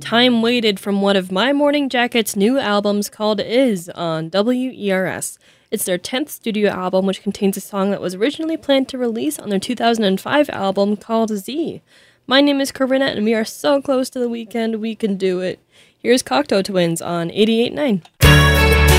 Time Waited from one of My Morning Jacket's new albums called Is on WERS. It's their 10th studio album, which contains a song that was originally planned to release on their 2005 album called Z. My name is Corinna, and we are so close to the weekend, we can do it. Here's Cocteau Twins on 88.9.